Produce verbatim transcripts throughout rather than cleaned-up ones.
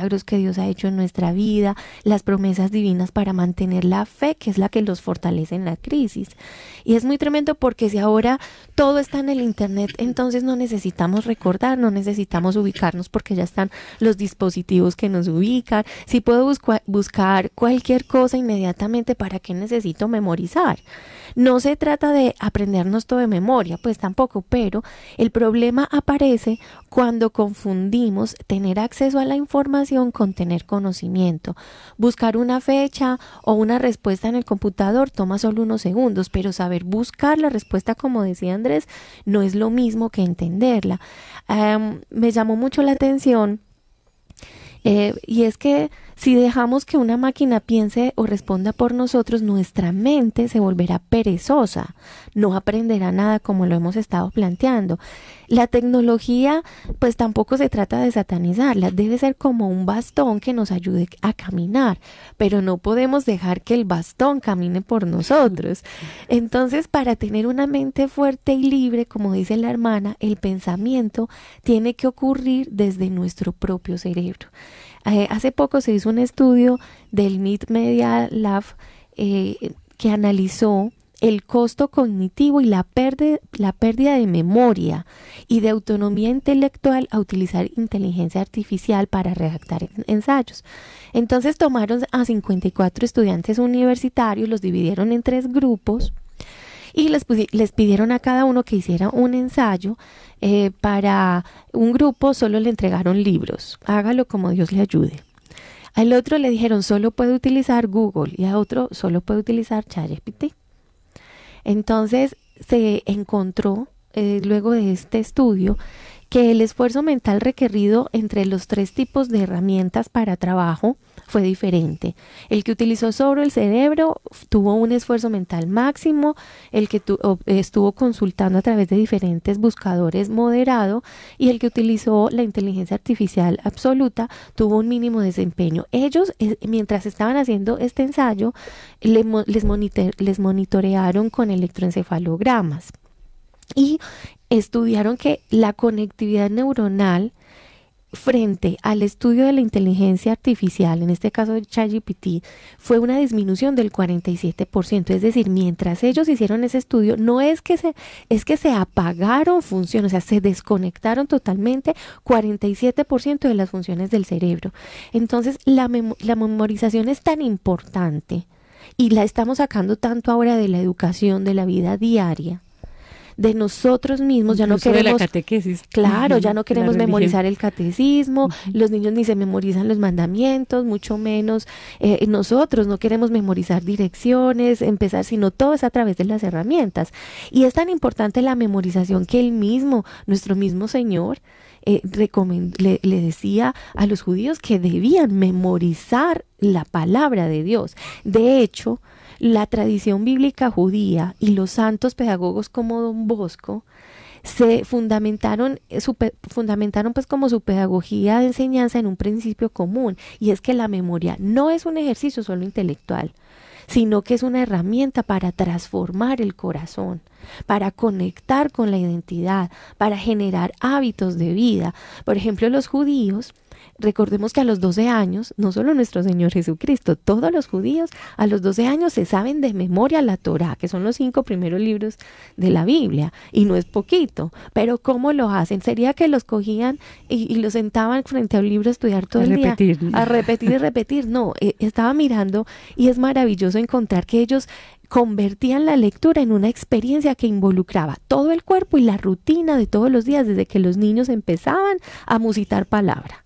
milagros que Dios ha hecho en nuestra vida, las promesas divinas para mantener la fe, que es la que los fortalece en la crisis. Y es muy tremendo porque si ahora todo está en el internet, entonces no necesitamos recordar, no necesitamos ubicarnos porque ya están los dispositivos que nos ubican. Si puedo busca- buscar cualquier cosa inmediatamente, ¿para qué necesito memorizar? No se trata de aprendernos todo de memoria, pues tampoco, pero el problema aparece cuando confundimos tener acceso a la información con tener conocimiento. Buscar una fecha o una respuesta en el computador toma solo unos segundos, pero saber buscar la respuesta, como decía Andrés, no es lo mismo que entenderla. Um, me llamó mucho la atención Eh, y es que si dejamos que una máquina piense o responda por nosotros, nuestra mente se volverá perezosa, no aprenderá nada como lo hemos estado planteando. La tecnología, pues tampoco se trata de satanizarla, debe ser como un bastón que nos ayude a caminar, pero no podemos dejar que el bastón camine por nosotros. Entonces, para tener una mente fuerte y libre, como dice la hermana, el pensamiento tiene que ocurrir desde nuestro propio cerebro. Eh, hace poco se hizo un estudio del M I T Media Lab eh, que analizó el costo cognitivo y la pérdida, la pérdida de memoria y de autonomía intelectual a utilizar inteligencia artificial para redactar ensayos. Entonces tomaron a cincuenta y cuatro estudiantes universitarios, los dividieron en tres grupos y les, les pidieron a cada uno que hiciera un ensayo. Eh, para un grupo solo le entregaron libros, hágalo como Dios le ayude. Al otro le dijeron solo puede utilizar Google y a otro solo puede utilizar ChatGPT. Entonces se encontró eh, luego de este estudio que el esfuerzo mental requerido entre los tres tipos de herramientas para trabajo fue diferente. El que utilizó sobre el cerebro tuvo un esfuerzo mental máximo, el que tu, estuvo consultando a través de diferentes buscadores moderado y el que utilizó la inteligencia artificial absoluta tuvo un mínimo desempeño. Ellos, eh, mientras estaban haciendo este ensayo, le, les, monitor, les monitorearon con electroencefalogramas y estudiaron que la conectividad neuronal frente al estudio de la inteligencia artificial, en este caso de ChatGPT, fue una disminución del cuarenta y siete por ciento. Es decir, mientras ellos hicieron ese estudio, no es que se, es que se apagaron funciones, o sea, se desconectaron totalmente cuarenta y siete por ciento de las funciones del cerebro. Entonces, la, mem- la memorización es tan importante y la estamos sacando tanto ahora de la educación, de la vida diaria, de nosotros mismos. Ya Incluso no queremos, de la catequesis. claro, ya no queremos memorizar el catecismo, uh-huh. Los niños ni se memorizan los mandamientos, mucho menos eh, nosotros no queremos memorizar direcciones, empezar, sino todo es a través de las herramientas. Y es tan importante la memorización que él mismo, nuestro mismo Señor, eh, recomend- le, le decía a los judíos que debían memorizar la palabra de Dios. De hecho, la tradición bíblica judía y los santos pedagogos como Don Bosco se fundamentaron, su, fundamentaron pues como su pedagogía de enseñanza en un principio común, y es que la memoria no es un ejercicio solo intelectual, sino que es una herramienta para transformar el corazón, para conectar con la identidad, para generar hábitos de vida. Por ejemplo, los judíos, recordemos que a los doce años, no solo nuestro Señor Jesucristo, todos los judíos a los doce años se saben de memoria la Torá, que son los cinco primeros libros de la Biblia, y no es poquito. Pero ¿cómo lo hacen? ¿Sería que los cogían y, y los sentaban frente a un libro a estudiar todo a el repetir. día? A repetir y repetir. No, eh, estaba mirando y es maravilloso encontrar que ellos convertían la lectura en una experiencia que involucraba todo el cuerpo y la rutina de todos los días, desde que los niños empezaban a musitar palabra.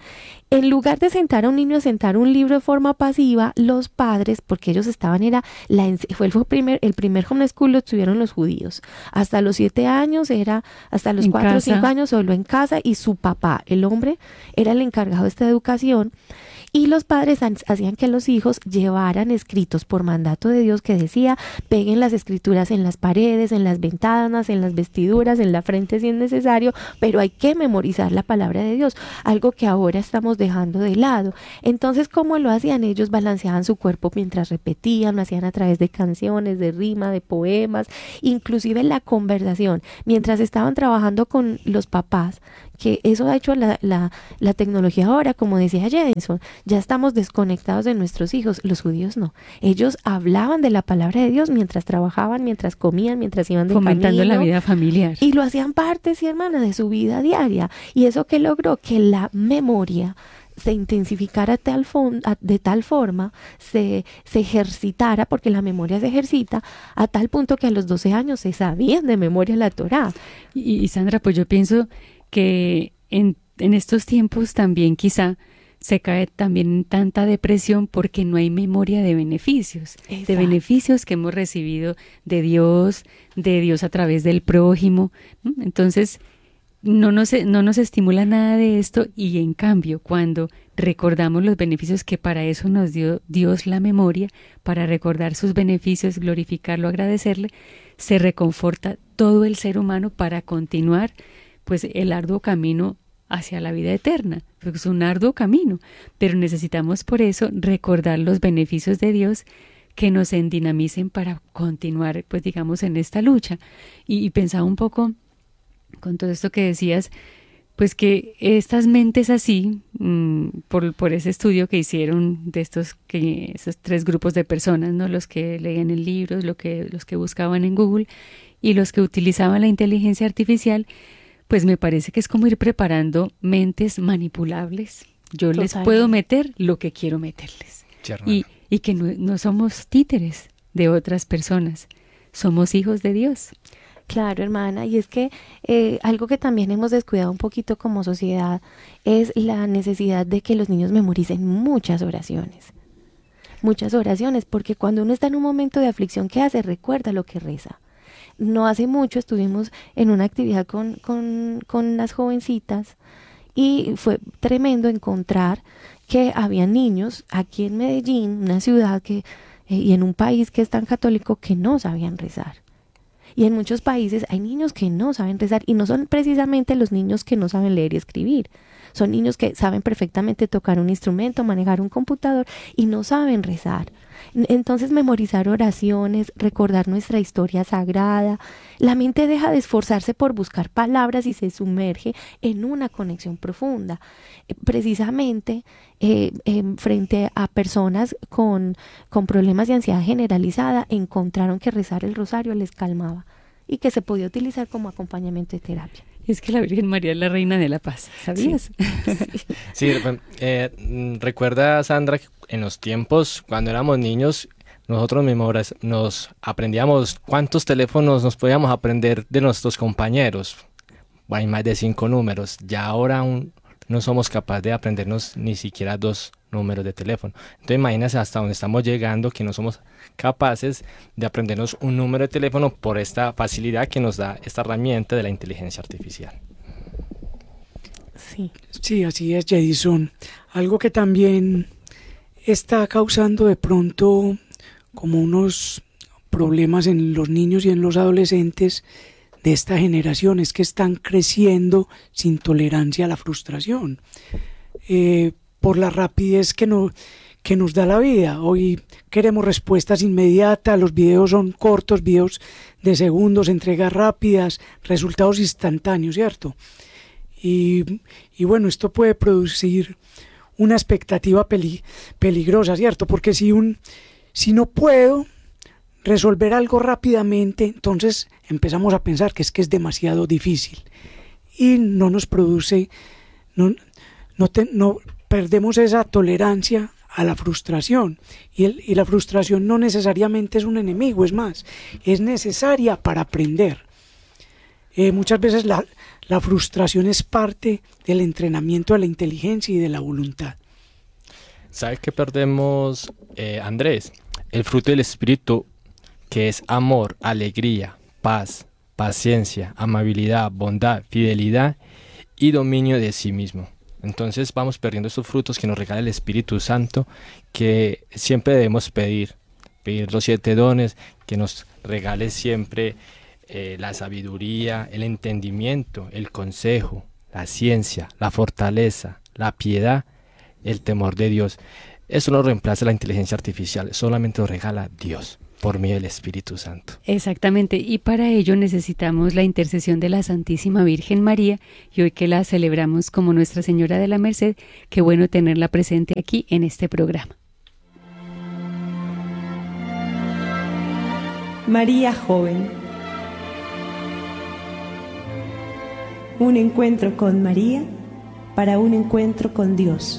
En lugar de sentar a un niño a sentar un libro de forma pasiva, los padres, porque ellos estaban, era la, fue el primer, el primer homeschool lo tuvieron los judíos. Hasta los siete años era, hasta los cuatro o cinco años solo en casa, y su papá, el hombre, era el encargado de esta educación. Y los padres hacían que los hijos llevaran escritos por mandato de Dios que decía, peguen las escrituras en las paredes, en las ventanas, en las vestiduras, en la frente si es necesario, pero hay que memorizar la palabra de Dios, algo que ahora estamos dejando de lado. Entonces, ¿cómo lo hacían? Ellos balanceaban su cuerpo mientras repetían, lo hacían a través de canciones, de rima, de poemas, inclusive la conversación. Mientras estaban trabajando con los papás, que eso ha hecho la, la, la tecnología ahora, como decía Jenson, ya estamos desconectados de nuestros hijos. Los judíos no. Ellos hablaban de la palabra de Dios mientras trabajaban, mientras comían, mientras iban de fomentando camino, la vida familiar. y lo hacían parte, sí, hermana, de su vida diaria. Y eso que logró que la memoria se intensificara tal fon- a- de tal forma, se, se ejercitara, porque la memoria se ejercita, a tal punto que a los doce años se sabían de memoria la Torá. Y, y Sandra, pues yo pienso que en, en estos tiempos también quizá se cae también en tanta depresión porque no hay memoria de beneficios, Exacto. de beneficios que hemos recibido de Dios, de Dios a través del prójimo, ¿no? Entonces, no nos, no nos estimula nada de esto, y en cambio, cuando recordamos los beneficios que para eso nos dio Dios, la memoria, para recordar sus beneficios, glorificarlo, agradecerle, se reconforta todo el ser humano para continuar pues el arduo camino hacia la vida eterna, porque es un arduo camino, pero necesitamos por eso recordar los beneficios de Dios que nos endinamicen para continuar, pues digamos, en esta lucha. Y, y pensaba un poco con todo esto que decías, pues que estas mentes así, mmm, por, por ese estudio que hicieron de estos, que, esos tres grupos de personas, ¿no? Los que leían en libros, lo que, los que buscaban en Google y los que utilizaban la inteligencia artificial, pues me parece que es como ir preparando mentes manipulables. Yo Total. les puedo meter lo que quiero meterles. Sí, y, y que no, no somos títeres de otras personas, somos hijos de Dios. Claro, hermana, y es que eh, algo que también hemos descuidado un poquito como sociedad es la necesidad de que los niños memoricen muchas oraciones, muchas oraciones, porque cuando uno está en un momento de aflicción, ¿qué hace? Recuerda lo que reza. No hace mucho estuvimos en una actividad con, con, con las jovencitas y fue tremendo encontrar que había niños aquí en Medellín, una ciudad que eh, y en un país que es tan católico, que no sabían rezar. Y en muchos países hay niños que no saben rezar, y no son precisamente los niños que no saben leer y escribir. Son niños que saben perfectamente tocar un instrumento, manejar un computador, y no saben rezar. Entonces, memorizar oraciones, recordar nuestra historia sagrada, la mente deja de esforzarse por buscar palabras y se sumerge en una conexión profunda. Eh, precisamente eh, eh, frente a personas con, con problemas de ansiedad generalizada, encontraron que rezar el rosario les calmaba y que se podía utilizar como acompañamiento de terapia. Es que la Virgen María es la reina de la paz, ¿sabías? Sí, sí eh, recuerda, Sandra, que en los tiempos, cuando éramos niños, nosotros mismos nos aprendíamos cuántos teléfonos nos podíamos aprender de nuestros compañeros. Hay más de cinco números. Ya ahora aún no somos capaces de aprendernos ni siquiera dos números de teléfono. Entonces imagínense hasta dónde estamos llegando, que no somos capaces de aprendernos un número de teléfono por esta facilidad que nos da esta herramienta de la inteligencia artificial. Sí, sí, así es, Jason. Algo que también está causando de pronto como unos problemas en los niños y en los adolescentes de esta generación es que están creciendo sin tolerancia a la frustración. Eh, por la rapidez que, no, que nos da la vida. Hoy queremos respuestas inmediatas, los videos son cortos, videos de segundos, entregas rápidas, resultados instantáneos, ¿cierto? Y, y bueno, esto puede producir una expectativa peli, peligrosa, ¿cierto? Porque si, un, si no puedo resolver algo rápidamente, entonces empezamos a pensar que es que es demasiado difícil y no nos produce, no, no, te, no perdemos esa tolerancia a la frustración, y, el, y la frustración no necesariamente es un enemigo, es más, es necesaria para aprender. Eh, muchas veces la, la frustración es parte del entrenamiento de la inteligencia y de la voluntad. ¿Sabes qué perdemos, eh, Andrés? El fruto del Espíritu, que es amor, alegría, paz, paciencia, amabilidad, bondad, fidelidad y dominio de sí mismo. Entonces vamos perdiendo estos frutos que nos regala el Espíritu Santo, que siempre debemos pedir, pedir los siete dones, que nos regale siempre eh, la sabiduría, el entendimiento, el consejo, la ciencia, la fortaleza, la piedad, el temor de Dios. Eso no reemplaza la inteligencia artificial, solamente lo regala Dios. por medio del Espíritu Santo. Exactamente, y para ello necesitamos la intercesión de la Santísima Virgen María, y hoy que la celebramos como Nuestra Señora de la Merced, qué bueno tenerla presente aquí en este programa. María joven. Un encuentro con María para un encuentro con Dios.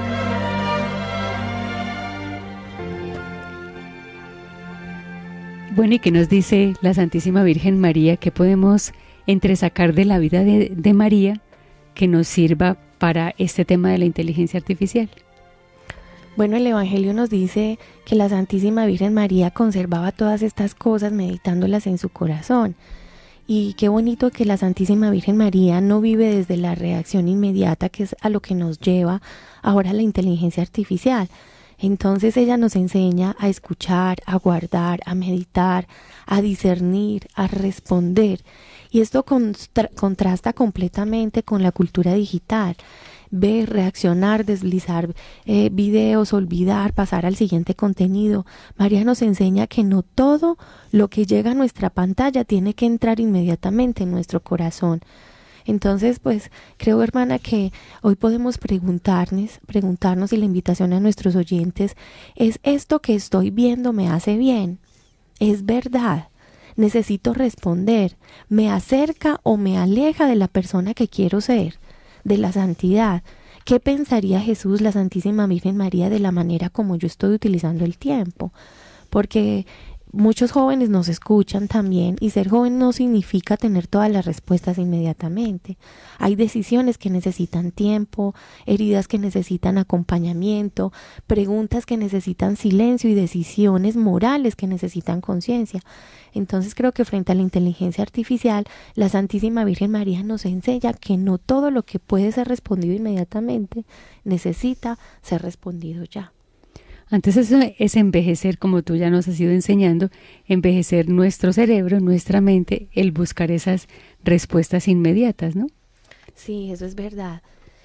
Bueno, ¿y qué nos dice la Santísima Virgen María? ¿Qué podemos entresacar de la vida de, de María que nos sirva para este tema de la inteligencia artificial? Bueno, el Evangelio nos dice que la Santísima Virgen María conservaba todas estas cosas meditándolas en su corazón. Y qué bonito que la Santísima Virgen María no vive desde la reacción inmediata, que es a lo que nos lleva ahora la inteligencia artificial. Entonces ella nos enseña a escuchar, a guardar, a meditar, a discernir, a responder. Y esto contra- contrasta completamente con la cultura digital. Ver, reaccionar, deslizar eh, videos, olvidar, pasar al siguiente contenido. María nos enseña que no todo lo que llega a nuestra pantalla tiene que entrar inmediatamente en nuestro corazón. Entonces, pues, creo, hermana, que hoy podemos preguntarnos, preguntarnos, y la invitación a nuestros oyentes es: ¿esto que estoy viendo me hace bien? ¿Es verdad? Necesito responder. ¿Me acerca o me aleja de la persona que quiero ser, de la santidad? ¿Qué pensaría Jesús, la Santísima Virgen María, de la manera como yo estoy utilizando el tiempo? Porque muchos jóvenes nos escuchan también, y ser joven no significa tener todas las respuestas inmediatamente. Hay decisiones que necesitan tiempo, heridas que necesitan acompañamiento, preguntas que necesitan silencio y decisiones morales que necesitan conciencia. Entonces creo que frente a la inteligencia artificial, la Santísima Virgen María nos enseña que no todo lo que puede ser respondido inmediatamente necesita ser respondido ya. Antes eso es envejecer, como tú ya nos has ido enseñando, envejecer nuestro cerebro, nuestra mente, el buscar esas respuestas inmediatas, ¿no? Sí, eso es verdad.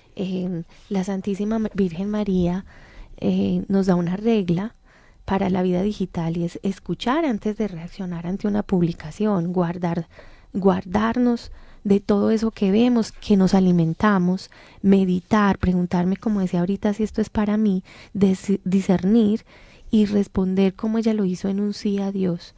Eh, la Santísima Virgen María eh, nos da una regla para la vida digital, y es escuchar antes de reaccionar ante una publicación, guardar, guardarnos de todo eso que vemos, que nos alimentamos, meditar, preguntarme, como decía ahorita, si esto es para mí, des- discernir y responder como ella lo hizo en un sí a Dios.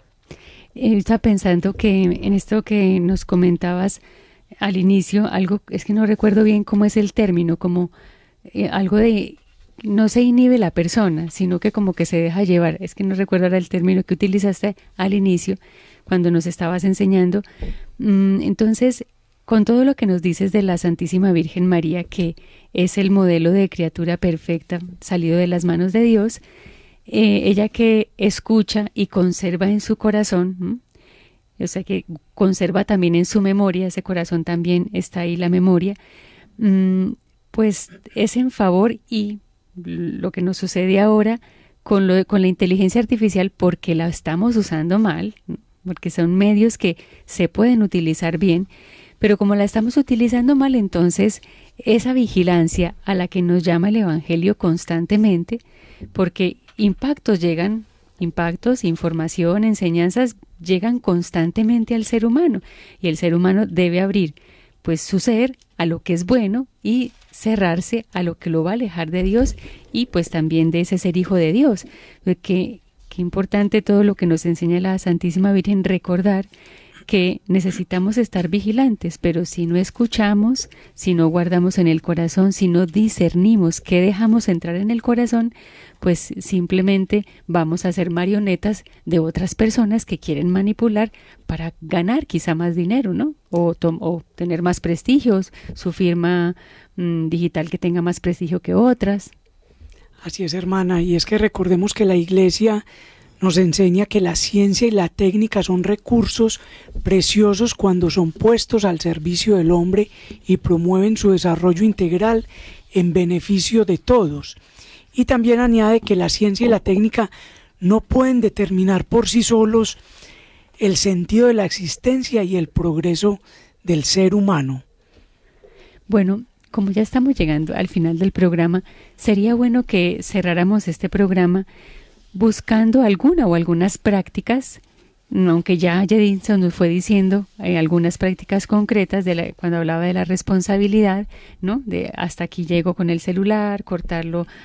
Eh, estaba pensando que en esto que nos comentabas al inicio, algo, es que no recuerdo bien cómo es el término, como eh, algo de no se inhibe la persona, sino que como que se deja llevar. Es que no recuerdo ahora el término que utilizaste al inicio cuando nos estabas enseñando. Mm, entonces, con todo lo que nos dices de la Santísima Virgen María, que es el modelo de criatura perfecta salido de las manos de Dios, eh, ella que escucha y conserva en su corazón, ¿m? O sea que conserva también en su memoria, ese corazón también está ahí la memoria, mm, pues es en favor, y lo que nos sucede ahora con, lo, con la inteligencia artificial, porque la estamos usando mal, porque son medios que se pueden utilizar bien, pero como la estamos utilizando mal, entonces esa vigilancia a la que nos llama el Evangelio constantemente, porque impactos llegan, impactos, información, enseñanzas llegan constantemente al ser humano, y el ser humano debe abrir pues su ser a lo que es bueno y cerrarse a lo que lo va a alejar de Dios, y pues también de ese ser hijo de Dios. Que Qué importante todo lo que nos enseña la Santísima Virgen, recordar que necesitamos estar vigilantes, pero si no escuchamos, si no guardamos en el corazón, si no discernimos qué dejamos entrar en el corazón, pues simplemente vamos a ser marionetas de otras personas que quieren manipular para ganar quizá más dinero, ¿no? O, o tener más prestigios, su firma mmm, digital que tenga más prestigio que otras. Así es, hermana, y es que recordemos que la Iglesia nos enseña que la ciencia y la técnica son recursos preciosos cuando son puestos al servicio del hombre y promueven su desarrollo integral en beneficio de todos. Y también añade que la ciencia y la técnica no pueden determinar por sí solos el sentido de la existencia y el progreso del ser humano. Bueno, como ya estamos llegando al final del programa, sería bueno que cerráramos este programa buscando alguna o algunas prácticas, aunque ya Jedinson nos fue diciendo eh, algunas prácticas concretas de la, cuando hablaba de la responsabilidad, ¿no? De hasta aquí llego con el celular, cortarlo